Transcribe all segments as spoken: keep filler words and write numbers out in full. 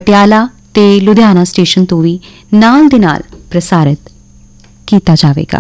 ਪਟਿਆਲਾ ਤੇ ਲੁਧਿਆਣਾ ਸਟੇਸ਼ਨ ਤੋਂ ਵੀ ਨਾਲ ਦੇ ਨਾਲ ਪ੍ਰਸਾਰਿਤ ਕੀਤਾ ਜਾਵੇਗਾ।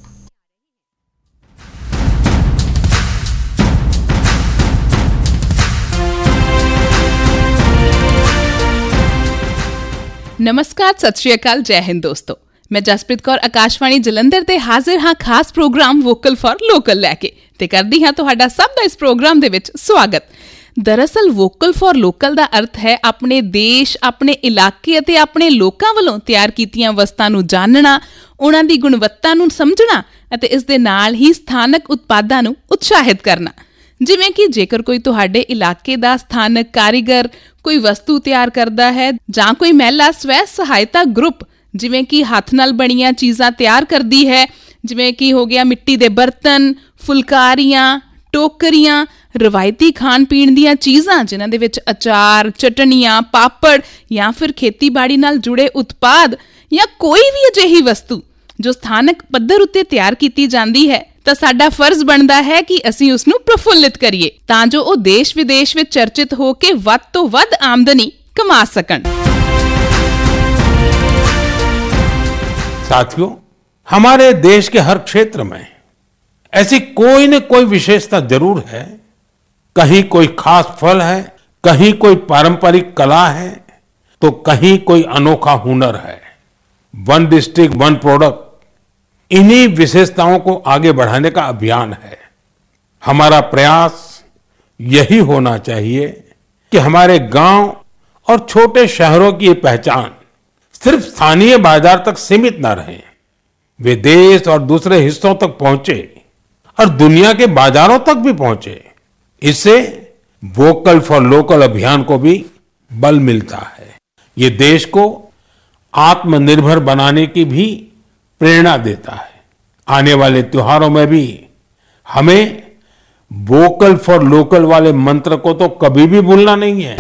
नमस्कार, सत श्री अकाल, जय हिंद दोस्तों। मैं जसप्रीत कौर आकाशवाणी जलंधर ते हाजिर हाँ खास प्रोग्राम वोकल फॉर लोकल लैके ते करदी हाँ तुहाडा सब दा इस प्रोग्राम दे विच स्वागत। दरअसल वोकल फॉर लोकल दा अर्थ है अपने देश, अपने इलाके अते अपने लोकां वल्लों तैयार कीतियां वस्तां नूं जानना, उन्हां दी गुणवत्ता नूं समझना अते इस दे नाल ही स्थानक उत्पादां नूं उत्साहित करना। जिवें कि जेकर कोई तुहाडे इलाके दा स्थानक कारीगर कोई वस्तु तैयार करदा है जां कोई महिला स्वै सहायता ग्रुप जिवें कि हथ नाल बणीआं चीज़ां तैयार करदी है, जिवें कि हो गया मिट्टी दे बर्तन, फुलकारियां, टोकरियां, रवायती खाण पीण दीआं चीज़ां जिन्हां दे विच अचार, चटनियां, पापड़ या फिर खेतीबाड़ी नाल जुड़े उत्पाद या कोई भी अजिही वस्तु जो स्थानक पੱਧਰ उत्ते तैयार कीती जांदी है ਤਾਂ ਸਾਡਾ ਫਰਜ਼ ਬਣਦਾ ਹੈ ਕਿ ਅਸੀਂ ਉਸ ਨੂੰ ਪ੍ਰਫੁੱਲਿਤ ਕਰੀਏ ਤਾਂ ਜੋ ਉਹ ਦੇਸ਼ ਵਿਦੇਸ਼ ਵਿੱਚ ਚਰਚਿਤ ਹੋ ਕੇ ਵੱਧ ਤੋਂ ਵੱਧ ਆਮਦਨੀ ਕਮਾ ਸਕਣ। साथियों, हमारे देश के हर क्षेत्र में ऐसी कोई न कोई विशेषता जरूर है। कहीं कोई खास फल है, कहीं कोई पारंपरिक कला है, तो कहीं कोई अनोखा हुनर है। वन डिस्ट्रिक्ट वन प्रोडक्ट, इन्हीं विशेषताओं को आगे बढ़ाने का अभियान है। हमारा प्रयास यही होना चाहिए कि हमारे गांव और छोटे शहरों की ये पहचान सिर्फ स्थानीय बाजार तक सीमित न रहे, वे देश और दूसरे हिस्सों तक पहुंचे और दुनिया के बाजारों तक भी पहुंचे। इससे वोकल फॉर लोकल अभियान को भी बल मिलता है। ये देश को आत्मनिर्भर बनाने की भी प्रेरणा देता है। आने वाले त्योहारों में भी हमें वोकल फॉर लोकल वाले मंत्र को तो कभी भी भूलना नहीं है।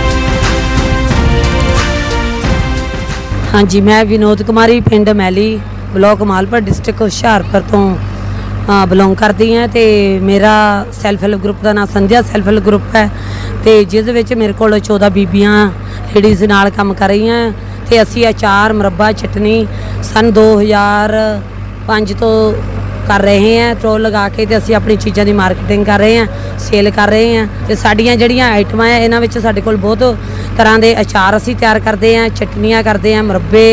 हाँ जी, मैं विनोद कुमारी पिंड मैली ब्लॉक मालपुर डिस्ट्रिक्ट हुशियारपुर तो बिलोंग करती हैं ते मेरा सैल्फ हैल्प ग्रुप का नाम संध्या सैल्फ हैल्प ग्रुप है ते जिस विच मेरे को चौदह बीबियां लेडीज़ नाल काम कर रही हैं ते असी अचार मुरब्बा चटनी सन दो हज़ार पाँच तो कर रहे हैं। ट्रोल लगा के ते असी अपनी चीज़ों की मार्केटिंग कर रहे हैं, सेल कर रहे हैं ते साड़ियाँ जड़ियाँ आइटमां है इन्हां विच साडे कोल बहुत तरह के अचार असी तैयार करते हैं, चटनियाँ करते हैं, मुरब्बे,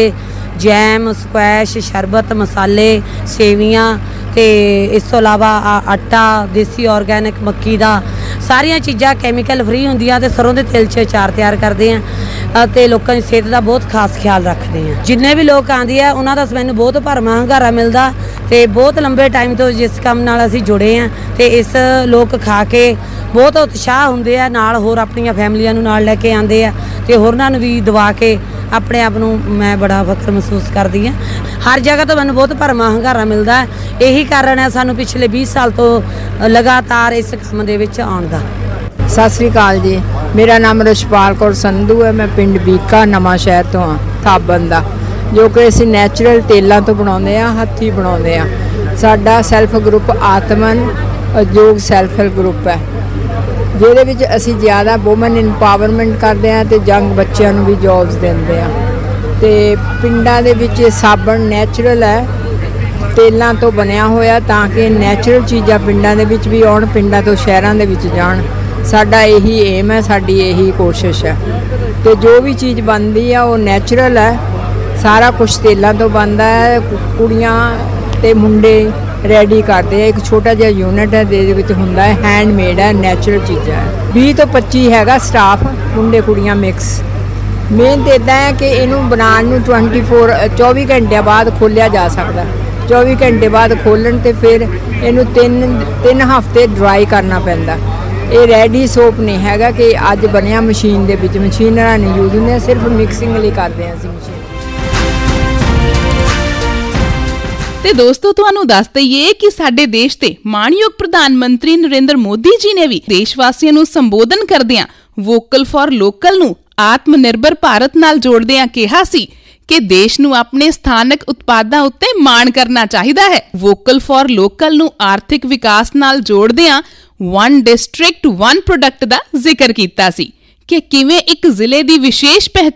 जैम, स्क्वैश, शरबत, मसाले, सेवियाँ ते इस तो इलावा आटा देसी ऑर्गैनिक मक्की दा सारियां चीज़ां कैमिकल फ्री होंदियां ते सरों दे तेल च अचार तैयार करते हैं ते लोगों की सेहत का बहुत खास ख्याल रखते हैं। जिन्ने भी लोग आंदे आ उन्हां दा मैनूं बहुत भरमां हंगारा मिलदा ते बहुत लंबे टाइम तो जिस काम नाल असीं जुड़े हैं ते इस लोग खा के बहुत उत्साह हुंदे आ, नाल होर अपनियां फैमिलियां नूं नाल लैके आंदे आ ते होरनां नूं भी दवा के अपने आप नूं मैं बड़ा फख्र महसूस करदी हां। हर जगह तो मैनूं बहुत भरमां हंगारा मिलदा है, यही कारण है सानूं पिछले बीस साल तो लगातार इस काम दे विच आउण दा। सत श्री अकाल जी, मेरा नाम रशपाल कौर संधू है। मैं पिंड बीका नवां शहर तो हाँ थाबन दा, जो कि असीं नैचुरल तेलों तो बनाउंदे आ, हत्थी बनाउंदे आ। साडा सैल्फ ग्रुप आत्मन उद्योग सैल्फ हैल्प ग्रुप है ਜਿਹਦੇ ਵਿੱਚ ਅਸੀਂ ਜ਼ਿਆਦਾ ਵੂਮਨ ਇੰਪਾਵਰਮੈਂਟ ਕਰਦੇ ਹਾਂ ਤੇ ਯੰਗ ਬੱਚਿਆਂ ਨੂੰ ਵੀ ਜੌਬਸ ਦਿੰਦੇ ਹਾਂ ਤੇ ਪਿੰਡਾਂ ਦੇ ਵਿੱਚ ਸਾਬਣ ਨੈਚੁਰਲ ਹੈ, ਤੇਲਾਂ ਤੋਂ ਬਣਿਆ ਹੋਇਆ ਤਾਂ ਕਿ ਨੈਚੁਰਲ ਚੀਜ਼ਾਂ ਪਿੰਡਾਂ ਦੇ ਵਿੱਚ ਵੀ ਆਉਣ, ਪਿੰਡਾਂ ਤੋਂ ਸ਼ਹਿਰਾਂ ਦੇ ਵਿੱਚ ਜਾਣ। ਸਾਡਾ ਇਹੀ ਏਮ ਹੈ, ਸਾਡੀ ਇਹੀ ਕੋਸ਼ਿਸ਼ ਹੈ ਤੇ ਜੋ ਵੀ ਚੀਜ਼ ਬਣਦੀ ਆ ਉਹ ਨੈਚੁਰਲ ਹੈ। ਸਾਰਾ ਕੁਝ ਤੇਲਾਂ ਤੋਂ ਬਣਦਾ ਹੈ। ਕੁੜੀਆਂ ਤੇ ਮੁੰਡੇ ਰੈਡੀ ਕਰਦੇ ਆ। ਇੱਕ ਛੋਟਾ ਜਿਹਾ ਯੂਨਿਟ ਹੈ ਜਿਹਦੇ ਵਿੱਚ ਹੁੰਦਾ ਹੈ ਹੈਂਡਮੇਡ ਹੈ, ਨੈਚੁਰਲ ਚੀਜ਼ਾਂ ਹੈ। ਵੀਹ ਤੋਂ ਪੱਚੀ ਹੈਗਾ ਸਟਾਫ, ਮੁੰਡੇ ਕੁੜੀਆਂ ਮਿਕਸ। ਮੇਨ ਤਾਂ ਇੱਦਾਂ ਹੈ ਕਿ ਇਹਨੂੰ ਬਣਾਉਣ ਨੂੰ ਟਵੈਂਟੀ ਫੋਰ ਚੌਵੀ ਘੰਟਿਆਂ ਬਾਅਦ ਖੋਲ੍ਹਿਆ ਜਾ ਸਕਦਾ। ਚੌਵੀ ਘੰਟੇ ਬਾਅਦ ਖੋਲ੍ਹਣ ਤੇ ਫਿਰ ਇਹਨੂੰ ਤਿੰਨ ਤਿੰਨ ਹਫ਼ਤੇ ਡਰਾਈ ਕਰਨਾ ਪੈਂਦਾ। ਇਹ ਰੈਡੀ ਸੋਪ ਨਹੀਂ ਹੈਗਾ ਕਿ ਅੱਜ ਬਣਿਆ ਮਸ਼ੀਨ ਦੇ ਵਿੱਚ, ਮਸ਼ੀਨਰਾਂ ਨਹੀਂ ਯੂਜ਼ ਹੁੰਦੀਆਂ, ਸਿਰਫ ਮਿਕਸਿੰਗ ਲਈ ਕਰਦੇ ਹਾਂ ਅਸੀਂ ਮਸ਼ੀਨ। ਤੇ ਦੋਸਤੋ ਤੁਹਾਨੂੰ ਦੱਸ ਦਈਏ ਕਿ ਸਾਡੇ ਦੇਸ਼ ਦੇ ਮਾਣਯੋਗ ਪ੍ਰਧਾਨ ਮੰਤਰੀ ਨਰਿੰਦਰ ਮੋਦੀ ਜੀ ਨੇ ਵੀ ਦੇਸ਼ ਵਾਸੀਆਂ ਨੂੰ ਸੰਬੋਧਨ ਕਰਦਿਆਂ ਵੋਕਲ ਫॉर ਲੋਕਲ ਨੂੰ ਆਤਮ ਨਿਰਭਰ ਭਾਰਤ ਨਾਲ ਜੋੜਦਿਆਂ ਕਿਹਾ ਸੀ ਕਿ ਦੇਸ਼ ਨੂੰ ਆਪਣੇ ਸਥਾਨਕ ਉਤਪਾਦਾਂ ਉੱਤੇ ਮਾਣ ਕਰਨਾ ਚਾਹੀਦਾ ਹੈ। ਵੋਕਲ ਫॉर ਲੋਕਲ ਨੂੰ ਆਰਥਿਕ ਵਿਕਾਸ ਨਾਲ ਜੋੜਦਿਆਂ ਵਨ ਡਿਸਟ੍ਰਿਕਟ ਵਨ ਪ੍ਰੋਡਕਟ ਦਾ ਜ਼ਿਕਰ ਕੀਤਾ ਸੀ ਕਿ ਕਿਵੇਂ ਇੱਕ ਜ਼ਿਲ੍ਹੇ ਦੀ ਵਿਸ਼ੇਸ਼ ਪਹਿਚਾਣ